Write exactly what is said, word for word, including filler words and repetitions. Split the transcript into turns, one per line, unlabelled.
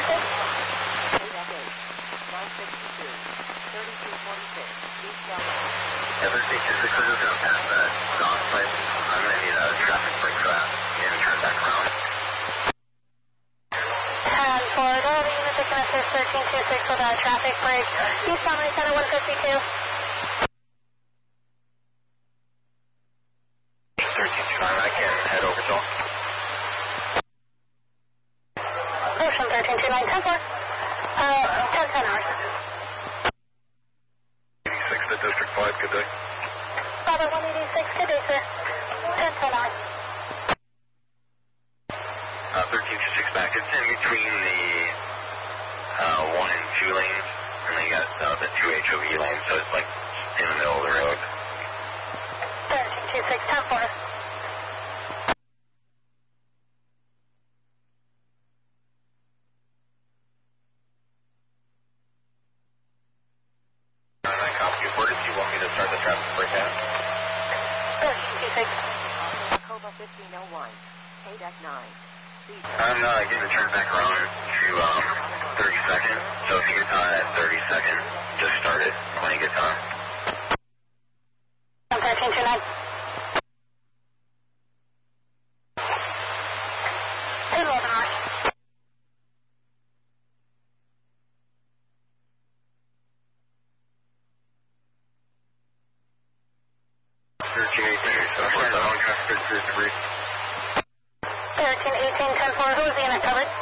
six.
Yeah, thirteen two six, we're just going to pass that dog pipe. I'm going to need a traffic break for that and turn back around.
And for all the units, I can assist thirteen two six with a traffic break. East Boundary Center one fifty-two.
thirteen two nine, I can head over to
Ocean thirteen two nine, ten four. Uh, ten ten hours.
eighty-six to District five, good day.
Bravo one eighty-six, good day, sir. ten ten hours.
Uh, thirteen two six back, it's in between the uh, one and two lanes, and then you got uh, the two H O V lanes, so it's like in the middle of the road.
thirteen two six, ten four.
nine copy of orders, you want me to start the traffic break out?
thirteen two six.
Cobra fifteen oh one, K nine.
I'm uh, getting the turn back around to um, thirty seconds, so if you get time at thirty seconds, just start it when you get time.
thirteen two nine. ten eleven hours.
thirteen eighteen, so I'm on traffic to three.
thirteen eighteen, ten four. Who is the unit covered?